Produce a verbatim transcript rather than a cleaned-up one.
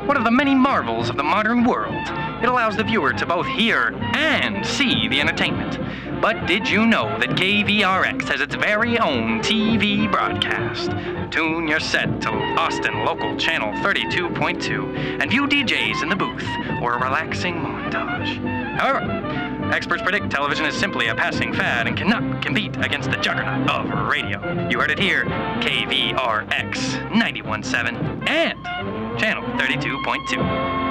one of the many marvels of the modern world. It allows the viewer to both hear and see the entertainment. But did you know that K V R X has its very own T V broadcast? Tune your set to Austin Local Channel thirty-two point two and view D Js in the booth or a relaxing montage. However, experts predict television is simply a passing fad and cannot compete against the juggernaut of radio. You heard it here, K V R X ninety-one point seven and Channel thirty-two point two.